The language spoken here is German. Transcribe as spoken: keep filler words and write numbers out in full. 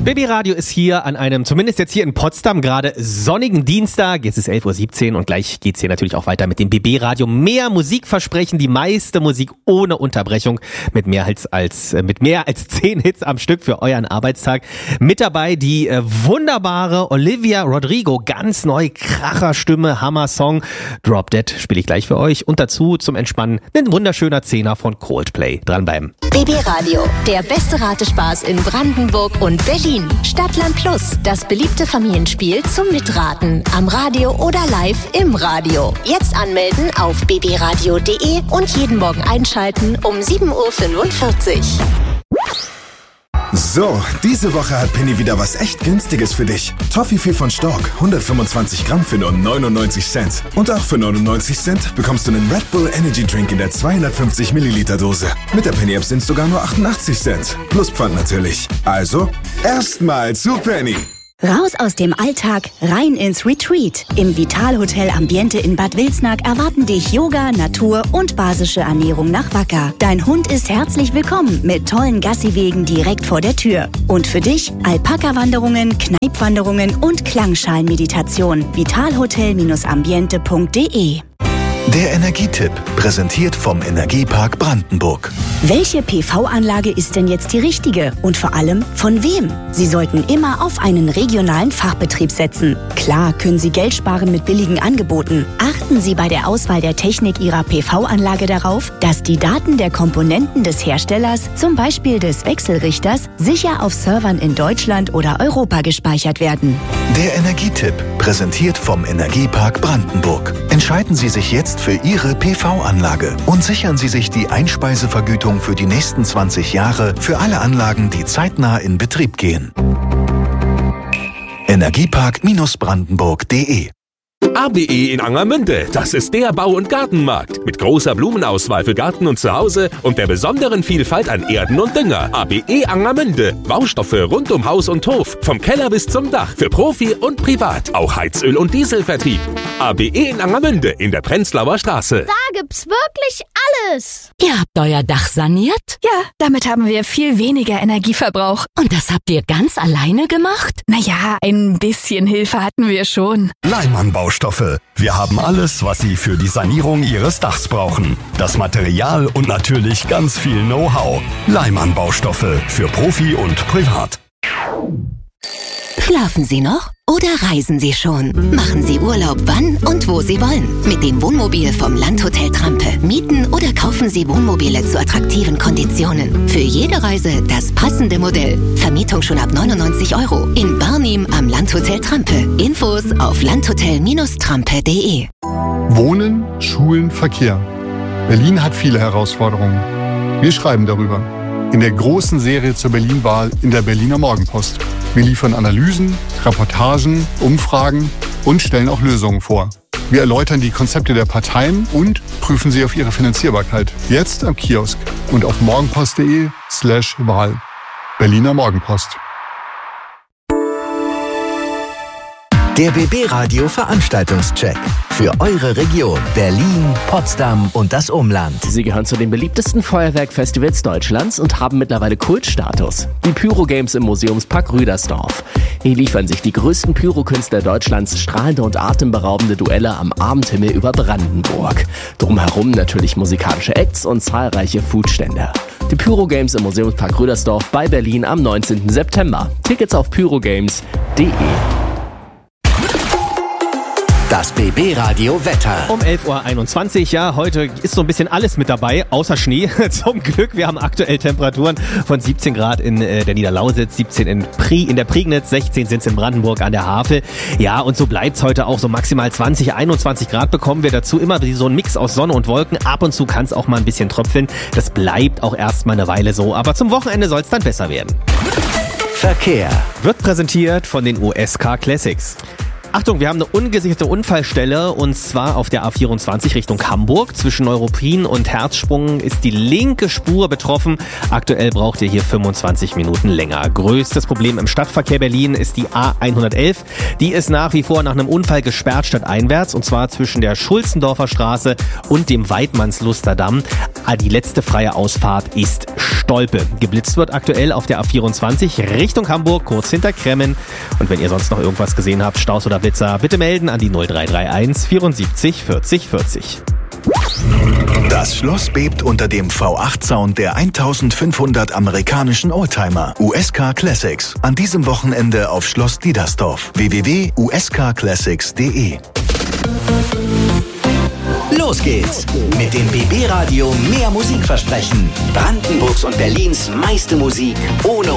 B B Radio ist hier an einem, zumindest jetzt hier in Potsdam, gerade sonnigen Dienstag. Jetzt ist elf Uhr siebzehn und gleich geht's hier natürlich auch weiter mit dem B B Radio. Mehr Musikversprechen, die meiste Musik ohne Unterbrechung, mit mehr als, als mit mehr als zehn Hits am Stück für euren Arbeitstag. Mit dabei die äh, wunderbare Olivia Rodrigo, ganz neu, Kracherstimme, Hammer-Song. Drop Dead spiele ich gleich für euch. Und dazu zum Entspannen ein wunderschöner Zehner von Coldplay. Dranbleiben. B B Radio, der beste Ratespaß in Brandenburg und Berlin. Stadtland Plus, das beliebte Familienspiel zum Mitraten. Am Radio oder live im Radio. Jetzt anmelden auf b b radio punkt d e und jeden Morgen einschalten um sieben Uhr fünfundvierzig. So, diese Woche hat Penny wieder was echt Günstiges für dich. Toffifee von Stork, hundertfünfundzwanzig Gramm für nur neunundneunzig Cent. Und auch für neunundneunzig Cent bekommst du einen Red Bull Energy Drink in der zweihundertfünfzig Milliliter Dose. Mit der Penny App sind es sogar nur achtundachtzig Cent. Plus Pfand natürlich. Also, erstmal zu Penny. Raus aus dem Alltag, rein ins Retreat. Im Vital-Hotel Ambiente in Bad Wilsnack erwarten dich Yoga, Natur und basische Ernährung nach Wacker. Dein Hund ist herzlich willkommen mit tollen Gassiwegen direkt vor der Tür. Und für dich Alpaka-Wanderungen, Kneipwanderungen und Klangschalenmeditation. vitalhotel ambiente punkt d e. Der Energietipp, präsentiert vom Energiepark Brandenburg. Welche P V-Anlage ist denn jetzt die richtige? Und vor allem, von wem? Sie sollten immer auf einen regionalen Fachbetrieb setzen. Klar können Sie Geld sparen mit billigen Angeboten. Achten Sie bei der Auswahl der Technik Ihrer P V-Anlage darauf, dass die Daten der Komponenten des Herstellers, zum Beispiel des Wechselrichters, sicher auf Servern in Deutschland oder Europa gespeichert werden. Der Energietipp, präsentiert vom Energiepark Brandenburg. Entscheiden Sie sich jetzt für Ihre P V-Anlage und sichern Sie sich die Einspeisevergütung für die nächsten zwanzig Jahre für alle Anlagen, die zeitnah in Betrieb gehen. Energiepark Brandenburg punkt d e. A B E in Angermünde, das ist der Bau- und Gartenmarkt. Mit großer Blumenauswahl für Garten und Zuhause und der besonderen Vielfalt an Erden und Dünger. A B E Angermünde, Baustoffe rund um Haus und Hof, vom Keller bis zum Dach, für Profi und Privat. Auch Heizöl- und Dieselvertrieb. A B E in Angermünde in der Prenzlauer Straße. Da gibt's wirklich alles. Ihr habt euer Dach saniert? Ja, damit haben wir viel weniger Energieverbrauch. Und das habt ihr ganz alleine gemacht? Naja, ein bisschen Hilfe hatten wir schon. Leimann Baustoffe. Wir haben alles, was Sie für die Sanierung Ihres Dachs brauchen. Das Material und natürlich ganz viel Know-how. Leimann Baustoffe für Profi und Privat. Schlafen Sie noch oder reisen Sie schon? Machen Sie Urlaub wann und wo Sie wollen. Mit dem Wohnmobil vom Landhotel Trampe. Mieten oder kaufen Sie Wohnmobile zu attraktiven Konditionen. Für jede Reise das passende Modell. Vermietung schon ab neunundneunzig Euro. In Barnim am Landhotel Trampe. Infos auf landhotel Trampe punkt d e. Wohnen, Schulen, Verkehr. Berlin hat viele Herausforderungen. Wir schreiben darüber. In der großen Serie zur Berlin-Wahl in der Berliner Morgenpost. Wir liefern Analysen, Reportagen, Umfragen und stellen auch Lösungen vor. Wir erläutern die Konzepte der Parteien und prüfen sie auf ihre Finanzierbarkeit. Jetzt am Kiosk und auf morgenpost punkt d e slash Wahl. Berliner Morgenpost. Der B B Radio Veranstaltungscheck für eure Region Berlin, Potsdam und das Umland. Sie gehören zu den beliebtesten Feuerwerkfestivals Deutschlands und haben mittlerweile Kultstatus. Die Pyro Games im Museumspark Rüdersdorf. Hier liefern sich die größten Pyrokünstler Deutschlands strahlende und atemberaubende Duelle am Abendhimmel über Brandenburg. Drumherum natürlich musikalische Acts und zahlreiche Foodstände. Die Pyro Games im Museumspark Rüdersdorf bei Berlin am neunzehnten September. Tickets auf pyrogames punkt d e. Das B B Radio Wetter. Um elf Uhr einundzwanzig, ja, heute ist so ein bisschen alles mit dabei, außer Schnee. Zum Glück, wir haben aktuell Temperaturen von siebzehn Grad in äh, der Niederlausitz, siebzehn in, Pri, in der Prignitz, sechzehn sind es in Brandenburg an der Havel. Ja, und so bleibt's heute auch, so maximal zwanzig, einundzwanzig Grad bekommen wir dazu. Immer so ein Mix aus Sonne und Wolken. Ab und zu kann es auch mal ein bisschen tröpfeln. Das bleibt auch erstmal eine Weile so, aber zum Wochenende soll es dann besser werden. Verkehr wird präsentiert von den U S Car Classics. Achtung, wir haben eine ungesicherte Unfallstelle und zwar auf der A vierundzwanzig Richtung Hamburg. Zwischen Neuruppin und Herzsprung ist die linke Spur betroffen. Aktuell braucht ihr hier fünfundzwanzig Minuten länger. Größtes Problem im Stadtverkehr Berlin ist die A hundertelf. Die ist nach wie vor nach einem Unfall gesperrt stadteinwärts und zwar zwischen der Schulzendorfer Straße und dem Weidmannsluster Damm. Die letzte freie Ausfahrt ist Stolpe. Geblitzt wird aktuell auf der A vierundzwanzig Richtung Hamburg, kurz hinter Kremmen. Und wenn ihr sonst noch irgendwas gesehen habt, Staus oder Blitzer, bitte melden an die null drei drei eins vierundsiebzig vierzig vierzig. Das Schloss bebt unter dem V acht Sound der eintausendfünfhundert amerikanischen Oldtimer U S K Classics. An diesem Wochenende auf Schloss Diedersdorf. w w w punkt u s k classics punkt d e. Los geht's mit dem B B Radio Mehr Musik versprechen. Brandenburgs und Berlins meiste Musik ohne